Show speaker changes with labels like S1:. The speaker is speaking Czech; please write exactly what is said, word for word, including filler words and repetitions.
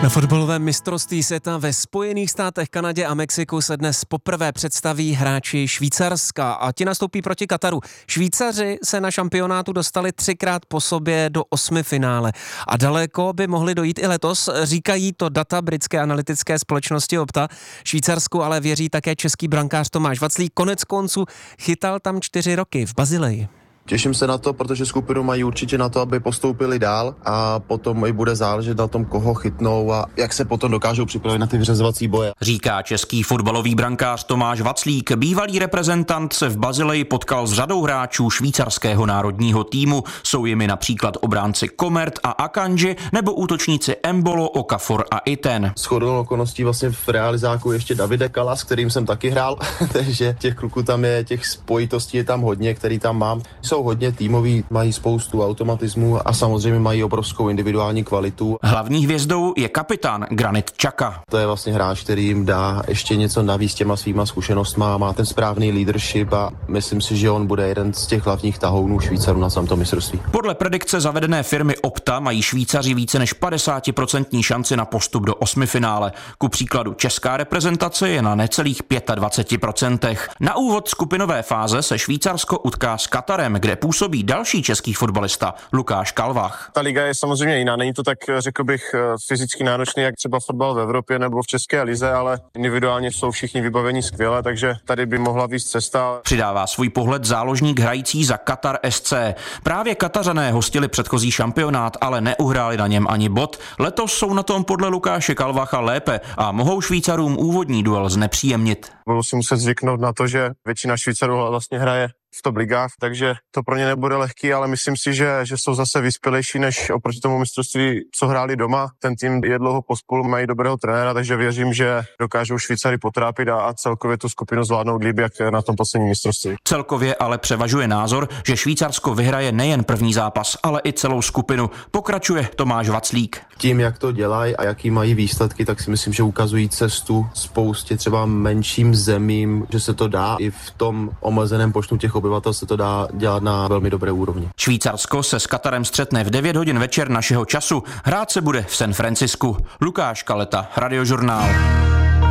S1: Na fotbalovém mistrovství světa ve Spojených státech, Kanadě a Mexiku se dnes poprvé představí hráči Švýcarska a ti nastoupí proti Kataru. Švýcaři se na šampionátu dostali třikrát po sobě do osmifinále a daleko by mohli dojít i letos, říkají to data britské analytické společnosti Opta. Švýcarsku ale věří také český brankář Tomáš Vaclík, konec konců chytal tam čtyři roky v Basileji.
S2: Těším se na to, protože skupinu mají určitě na to, aby postoupili dál a potom i bude záležet na tom, koho chytnou a jak se potom dokážou připravit na ty vyřazovací boje.
S3: Říká český fotbalový brankář Tomáš Vaclík. Bývalý reprezentant se v Basileji potkal s řadou hráčů švýcarského národního týmu. Jsou jimi například obránci Komert a Akanji nebo útočníci Embolo, Okafor a Iten.
S2: Shodou okolností vlastně v realizáku ještě Davide Kala, s kterým jsem taky hrál, takže těch kluků tam je, těch spojitostí je tam hodně, který tam mám. Jsou hodně týmoví, mají spoustu automatismů a samozřejmě mají obrovskou individuální kvalitu.
S3: Hlavní hvězdou je kapitán Granit Xhaka.
S2: To je vlastně hráč, který jim dá ještě něco navíc těma svýma zkušenostma, má ten správný leadership a myslím si, že on bude jeden z těch hlavních tahounů Švýcarů na tomto mistrovství.
S3: Podle predikce zavedené firmy Opta mají Švýcaři více než padesát procent šanci na postup do osmifinále. Ku příkladu česká reprezentace je na necelých dvacet pět procent. Na úvod skupinové fáze se Švýcarsko utká s Katarem, kde působí další český fotbalista Lukáš Kalvach.
S4: Ta liga je samozřejmě jiná, není to tak, řekl bych, fyzicky náročný, jak třeba fotbal v Evropě nebo v České lize, ale individuálně jsou všichni vybavení skvěle, takže tady by mohla víc cesta.
S3: Přidává svůj pohled záložník hrající za Katar S C. Právě Katařané hostili předchozí šampionát, ale neuhráli na něm ani bod. Letos jsou na tom podle Lukáše Kalvacha lépe a mohou Švýcarům úvodní duel znepříjemnit.
S4: Budu si muset zvyknout na to, že většina Švýcarů vlastně hraje v top ligách, takže to pro ně nebude lehký, ale myslím si, že, že jsou zase vyspělejší než oproti tomu mistrovství, co hráli doma. Ten tým je dlouho pospolu, mají dobrého trenéra, takže věřím, že dokážou Švýcary potrápit a, a celkově tu skupinu zvládnout líbí, jak na tom posledním mistrovství.
S3: Celkově ale převažuje názor, že Švýcarsko vyhraje nejen první zápas, ale i celou skupinu. Pokračuje Tomáš Vaclík.
S2: Tím, jak to dělají a jaký mají výsledky, tak si myslím, že ukazují cestu spoustě třeba menším zemím, že se to dá i v tom omezeném počtu těch obyvatel se to dá dělat na velmi dobré úrovni.
S3: Švýcarsko se s Katarem střetne v devět hodin večer našeho času. Hrát se bude v San Francisku. Lukáš Kaleta, Radiožurnál.